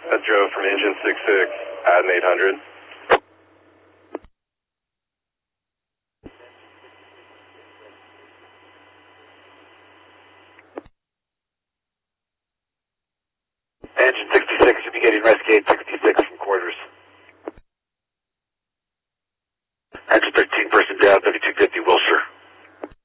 That's Joe from engine 66, add an 800. Engine 66, you'll be getting rescue 66 from quarters. Engine 13, person down, 3250 Wilshire.